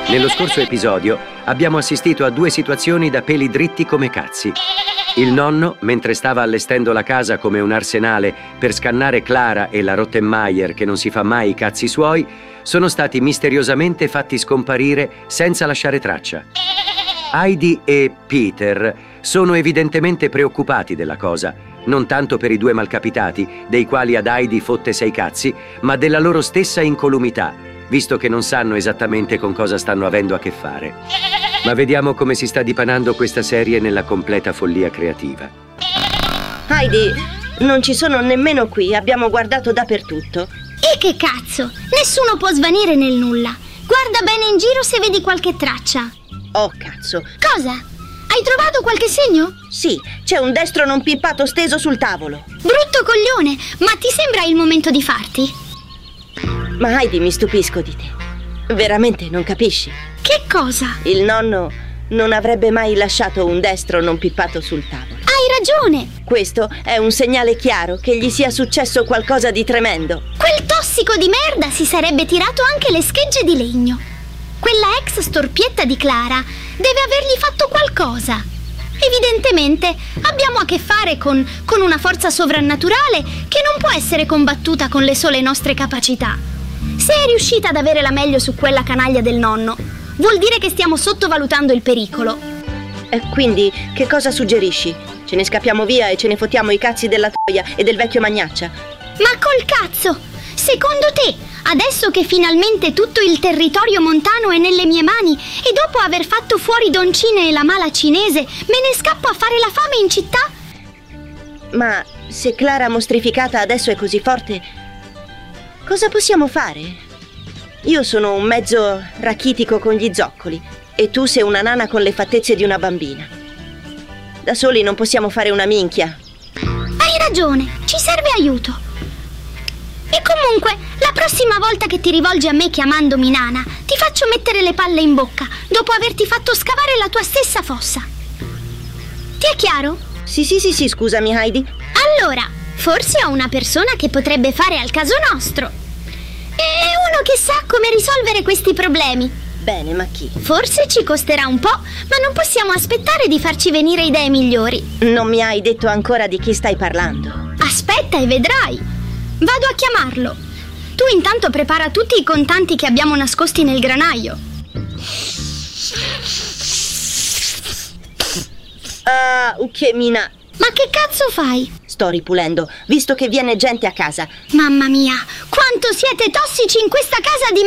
Nello scorso episodio abbiamo assistito a due situazioni da peli dritti come cazzi. Il nonno, mentre stava allestendo la casa come un arsenale per scannare Clara e la Rottenmeier che non si fa mai i cazzi suoi, sono stati misteriosamente fatti scomparire senza lasciare traccia. Heidi e Peter sono evidentemente preoccupati della cosa, non tanto per i due malcapitati, dei quali ad Heidi fotte 6 cazzi, ma della loro stessa incolumità, visto che non sanno esattamente con cosa stanno avendo a che fare. Ma vediamo come si sta dipanando questa serie nella completa follia creativa. Heidi, non ci sono nemmeno qui, abbiamo guardato dappertutto. E che cazzo? Nessuno può svanire nel nulla. Guarda bene in giro se vedi qualche traccia. Oh, cazzo. Cosa? Hai trovato qualche segno? Sì, c'è un destro non pippato steso sul tavolo. Brutto coglione, ma ti sembra il momento di farti? Ma Heidi, mi stupisco di te. Veramente non capisci? Che cosa? Il nonno non avrebbe mai lasciato un destro non pippato sul tavolo. Hai ragione! Questo è un segnale chiaro che gli sia successo qualcosa di tremendo. Quel tossico di merda si sarebbe tirato anche le schegge di legno. Quella ex storpietta di Clara deve avergli fatto qualcosa. Evidentemente abbiamo a che fare con una forza sovrannaturale che non può essere combattuta con le sole nostre capacità. Se è riuscita ad avere la meglio su quella canaglia del nonno, vuol dire che stiamo sottovalutando il pericolo. E quindi che cosa suggerisci? Ce ne scappiamo via e ce ne fottiamo i cazzi della Toia e del vecchio Magnaccia? Ma col cazzo! Secondo te, adesso che finalmente tutto il territorio montano è nelle mie mani e dopo aver fatto fuori Don Cine e la mala cinese, me ne scappo a fare la fame in città? Ma se Clara mostrificata adesso è così forte, cosa possiamo fare? Io sono un mezzo rachitico con gli zoccoli e tu sei una nana con le fattezze di una bambina. Da soli non possiamo fare una minchia. Hai ragione, ci serve aiuto. E comunque, la prossima volta che ti rivolgi a me chiamandomi nana, ti faccio mettere le palle in bocca dopo averti fatto scavare la tua stessa fossa. Ti è chiaro? Sì, scusami Heidi. Allora, forse ho una persona che potrebbe fare al caso nostro. E uno che sa come risolvere questi problemi. Bene, ma chi? Forse ci costerà un po', ma non possiamo aspettare di farci venire idee migliori. Non mi hai detto ancora di chi stai parlando. Aspetta e vedrai. Vado a chiamarlo. Tu intanto prepara tutti i contanti che abbiamo nascosti nel granaio. Che mina. Ma che cazzo fai? Sto ripulendo, visto che viene gente a casa. Mamma mia, quanto siete tossici in questa casa di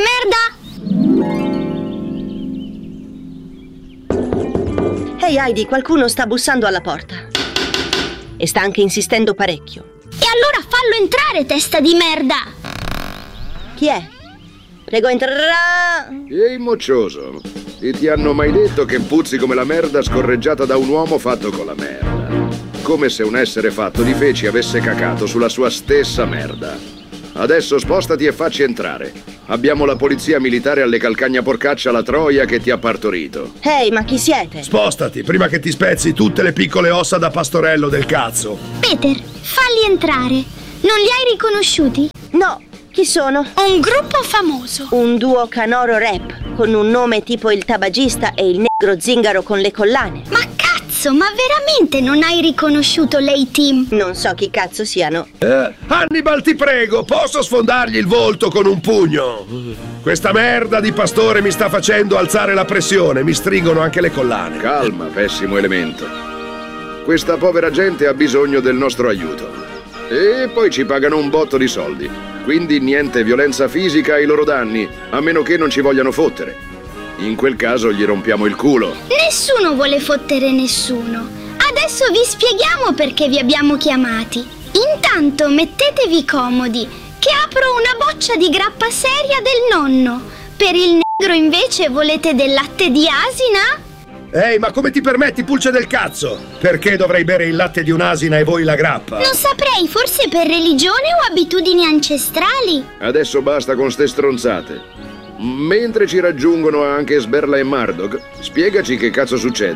merda! Ehi Heidi, qualcuno sta bussando alla porta. E sta anche insistendo parecchio. E allora fallo entrare, testa di merda! Chi è? Prego, entrerà. Ehi, moccioso, e ti hanno mai detto che puzzi come la merda scorreggiata da un uomo fatto con la merda? Come se un essere fatto di feci avesse cacato sulla sua stessa merda. Adesso spostati e facci entrare. Abbiamo la polizia militare alle calcagna porcaccia la troia che ti ha partorito. Ehi, ma chi siete? Spostati, prima che ti spezzi tutte le piccole ossa da pastorello del cazzo. Peter, falli entrare. Non li hai riconosciuti? No, chi sono? Un gruppo famoso. Un duo canoro rap, con un nome tipo il tabagista e il negro zingaro con le collane. Ma cazzo, ma veramente non hai riconosciuto l'A-Team? Non so chi cazzo siano. Hannibal, ti prego, posso sfondargli il volto con un pugno? Questa merda di pastore mi sta facendo alzare la pressione, mi stringono anche le collane. Calma, pessimo elemento. Questa povera gente ha bisogno del nostro aiuto. E poi ci pagano un botto di soldi. Quindi niente violenza fisica ai loro danni, a meno che non ci vogliano fottere. In quel caso gli rompiamo il culo. Nessuno vuole fottere nessuno. Adesso vi spieghiamo perché vi abbiamo chiamati. Intanto mettetevi comodi, che apro una boccia di grappa seria del nonno. Per il negro invece volete del latte di asina? Ehi, ma come ti permetti, pulce del cazzo? Perché dovrei bere il latte di un'asina e voi la grappa? Non saprei, forse per religione o abitudini ancestrali? Adesso basta con ste stronzate. Mentre ci raggiungono anche Sberla e Mardog, spiegaci che cazzo succede.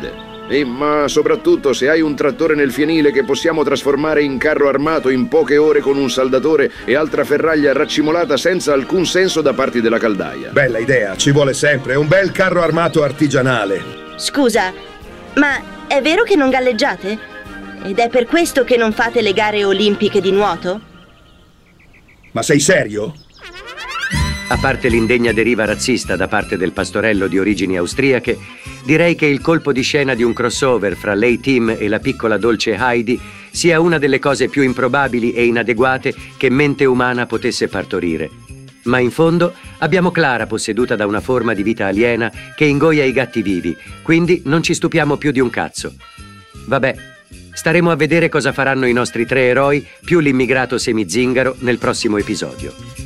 Ma soprattutto se hai un trattore nel fienile che possiamo trasformare in carro armato in poche ore con un saldatore e altra ferraglia raccimolata senza alcun senso da parti della caldaia. Bella idea, ci vuole sempre un bel carro armato artigianale. Scusa, ma è vero che non galleggiate? Ed è per questo che non fate le gare olimpiche di nuoto? Ma sei serio? A parte l'indegna deriva razzista da parte del pastorello di origini austriache, direi che il colpo di scena di un crossover fra l'A-Team e la piccola dolce Heidi sia una delle cose più improbabili e inadeguate che mente umana potesse partorire. Ma in fondo abbiamo Clara posseduta da una forma di vita aliena che ingoia i gatti vivi, quindi non ci stupiamo più di un cazzo. Vabbè, staremo a vedere cosa faranno i nostri 3 eroi più l'immigrato semizingaro nel prossimo episodio.